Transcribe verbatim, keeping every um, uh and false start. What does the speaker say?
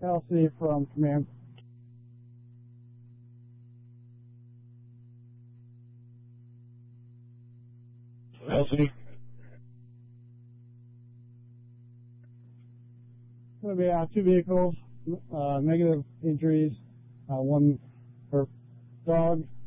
Elsie from command. Elsie. Going to be uh, two vehicles, uh, negative injuries, uh, one per dog.